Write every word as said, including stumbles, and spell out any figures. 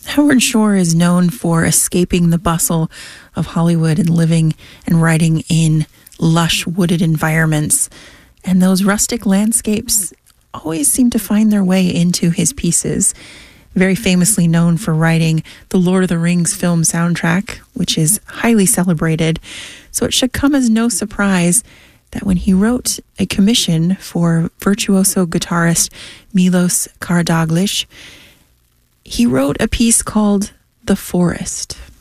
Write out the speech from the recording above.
Howard Shore is known for escaping the bustle of Hollywood and living and writing in lush wooded environments. And those rustic landscapes always seem to find their way into his pieces. Very famously known for writing the Lord of the Rings film soundtrack, which is highly celebrated. So it should come as no surprise that when he wrote a commission for virtuoso guitarist Milos Karadzic, he wrote a piece called The Forest.